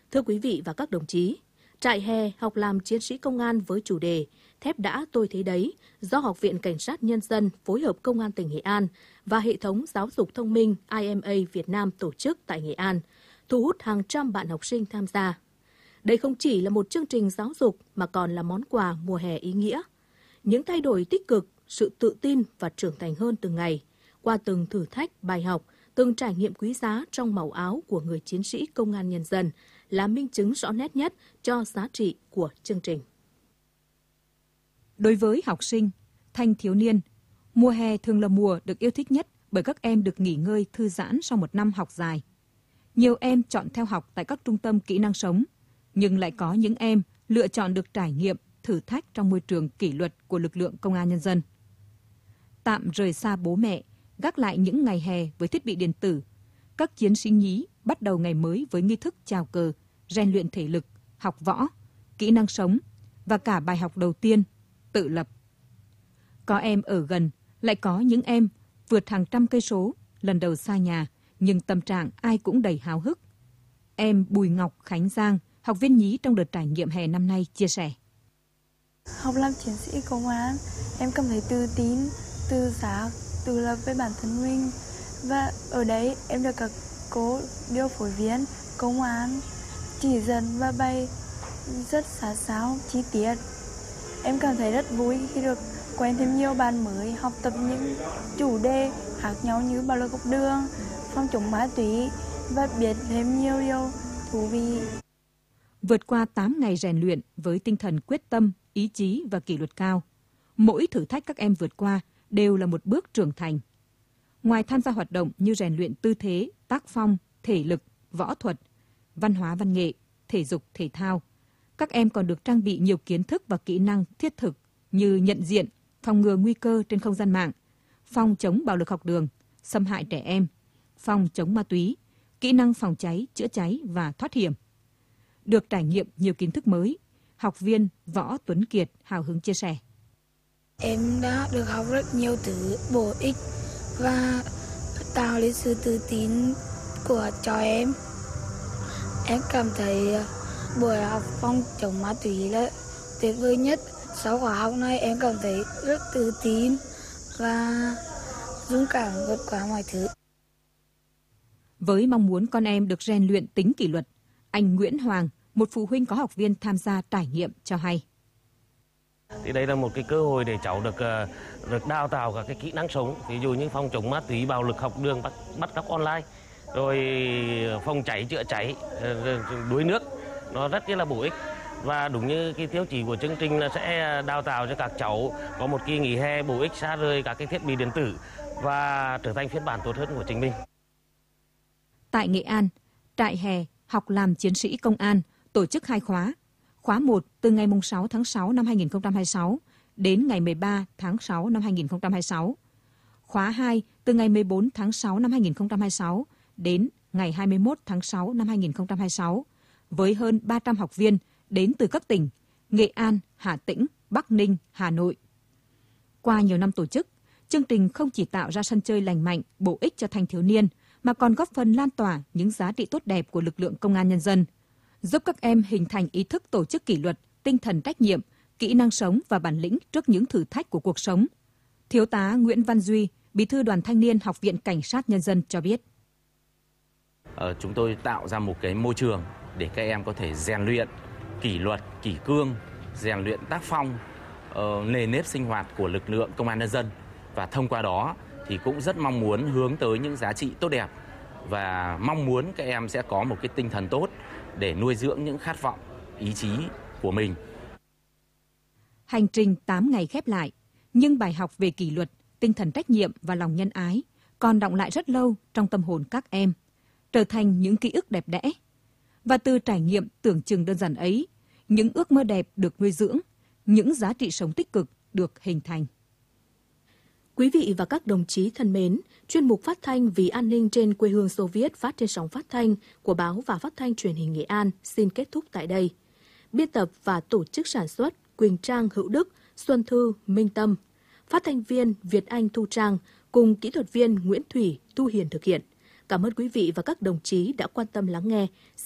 Thưa quý vị và các đồng chí, trại hè học làm chiến sĩ công an với chủ đề Thép đã tôi thấy đấy do Học viện Cảnh sát Nhân dân phối hợp Công an tỉnh Nghệ An và hệ thống giáo dục thông minh IMA Việt Nam tổ chức tại Nghệ An, thu hút hàng trăm bạn học sinh tham gia. Đây không chỉ là một chương trình giáo dục mà còn là món quà mùa hè ý nghĩa. Những thay đổi tích cực, sự tự tin và trưởng thành hơn từng ngày, qua từng thử thách, bài học, từng trải nghiệm quý giá trong màu áo của người chiến sĩ công an nhân dân là minh chứng rõ nét nhất cho giá trị của chương trình. Đối với học sinh, thanh thiếu niên, mùa hè thường là mùa được yêu thích nhất bởi các em được nghỉ ngơi thư giãn sau một năm học dài. Nhiều em chọn theo học tại các trung tâm kỹ năng sống, nhưng lại có những em lựa chọn được trải nghiệm, thử thách trong môi trường kỷ luật của lực lượng công an nhân dân. Tạm rời xa bố mẹ, gác lại những ngày hè với thiết bị điện tử, các chiến sĩ nhí bắt đầu ngày mới với nghi thức chào cờ, rèn luyện thể lực, học võ, kỹ năng sống và cả bài học đầu tiên, tự lập. Có em ở gần, lại có những em vượt hàng trăm cây số, lần đầu xa nhà, nhưng tâm trạng ai cũng đầy háo hức. Em Bùi Ngọc Khánh Giang, học viên nhí trong đợt trải nghiệm hè năm nay chia sẻ. Học làm chiến sĩ công an, em cảm thấy tự tin, tự giác, tự lập với bản thân mình. Và ở đấy em được các cô điều phối viên, công an chỉ dẫn và bày rất sát sao, chi tiết. Em cảm thấy rất vui khi được quen thêm nhiều bạn mới, học tập những chủ đề khác nhau như bạo lực học đường, phòng chống ma túy và biết thêm nhiều điều thú vị. Vượt qua 8 ngày rèn luyện với tinh thần quyết tâm, ý chí và kỷ luật cao, mỗi thử thách các em vượt qua đều là một bước trưởng thành. Ngoài tham gia hoạt động như rèn luyện tư thế, tác phong, thể lực, võ thuật, văn hóa văn nghệ, thể dục thể thao, các em còn được trang bị nhiều kiến thức và kỹ năng thiết thực như nhận diện, phòng ngừa nguy cơ trên không gian mạng, phòng chống bạo lực học đường, xâm hại trẻ em, phòng chống ma túy, kỹ năng phòng cháy, chữa cháy và thoát hiểm. Được trải nghiệm nhiều kiến thức mới, học viên Võ Tuấn Kiệt hào hứng chia sẻ. Em đã được học rất nhiều thứ bổ ích và tạo lên sự tự tin cho em. Em cảm thấy buổi học phòng chống ma túy là tuyệt vời nhất. Sau khóa học này em cảm thấy rất tự tin và dũng cảm vượt qua mọi thứ. Với mong muốn con em được rèn luyện tính kỷ luật, anh Nguyễn Hoàng, một phụ huynh có học viên tham gia trải nghiệm cho hay. Thì đây là một cái cơ hội để cháu được đào tạo các cái kỹ năng sống, ví dụ như phòng chống ma túy, bạo lực học đường, bắt cóc online, rồi phòng cháy chữa cháy, đuối nước, nó rất là bổ ích. Và đúng như cái tiêu chí của chương trình là sẽ đào tạo cho các cháu có một kỳ nghỉ hè bổ ích, xa rời các cái thiết bị điện tử và trở thành phiên bản tốt hơn của chính mình. Tại Nghệ An, trại hè học làm chiến sĩ công an tổ chức 2 khóa. Khóa 1 từ ngày 6 tháng 6 năm 2026 đến ngày 13 tháng 6 năm 2026. Khóa 2 từ ngày 14 tháng 6 năm 2026 đến ngày 21 tháng 6 năm 2026 với hơn 300 học viên đến từ các tỉnh Nghệ An, Hà Tĩnh, Bắc Ninh, Hà Nội. Qua nhiều năm tổ chức, chương trình không chỉ tạo ra sân chơi lành mạnh, bổ ích cho thanh thiếu niên, mà còn góp phần lan tỏa những giá trị tốt đẹp của lực lượng công an nhân dân, giúp các em hình thành ý thức tổ chức kỷ luật, tinh thần trách nhiệm, kỹ năng sống và bản lĩnh trước những thử thách của cuộc sống. Thiếu tá Nguyễn Văn Duy, Bí thư Đoàn Thanh niên Học viện Cảnh sát Nhân dân cho biết. Chúng tôi tạo ra một cái môi trường để các em có thể rèn luyện kỷ luật, kỷ cương, rèn luyện tác phong, nề nếp sinh hoạt của lực lượng công an nhân dân. Và thông qua đó thì cũng rất mong muốn hướng tới những giá trị tốt đẹp và mong muốn các em sẽ có một cái tinh thần tốt để nuôi dưỡng những khát vọng, ý chí của mình. Hành trình 8 ngày khép lại, nhưng bài học về kỷ luật, tinh thần trách nhiệm và lòng nhân ái còn đọng lại rất lâu trong tâm hồn các em, trở thành những ký ức đẹp đẽ. Và từ trải nghiệm tưởng chừng đơn giản ấy, những ước mơ đẹp được nuôi dưỡng, những giá trị sống tích cực được hình thành. Quý vị và các đồng chí thân mến, chuyên mục phát thanh vì an ninh trên quê hương Xô Viết phát trên sóng phát thanh của Báo và Phát thanh Truyền hình Nghệ An xin kết thúc tại đây. Biên tập và tổ chức sản xuất Quỳnh Trang Hữu Đức, Xuân Thư Minh Tâm, phát thanh viên Việt Anh Thu Trang cùng kỹ thuật viên Nguyễn Thủy Thu Hiền thực hiện. Cảm ơn quý vị và các đồng chí đã quan tâm lắng nghe.